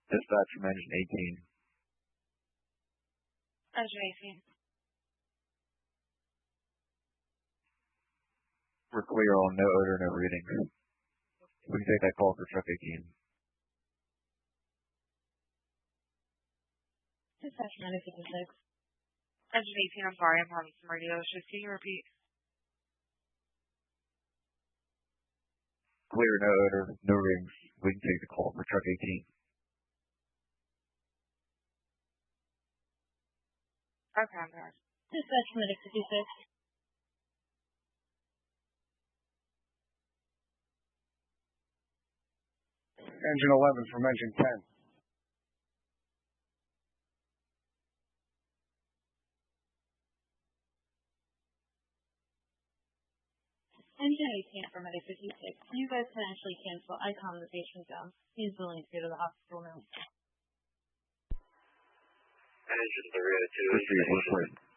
Dispatch from engine 18. Engine 18. We're clear on no odor, no readings. We can take that call for truck 18. Dispatch 956. Engine 18, I'm sorry, I'm having some radio issues. Can you repeat? Clear, no odor, no rings. We can take the call for truck 18. Okay, I'm there. Dispatch medic 56. Engine 11 from engine 10. Engine 18 from medic 56. You guys can actually cancel. I calmed the patient down. He's willing to go to the hospital now. Engine 302.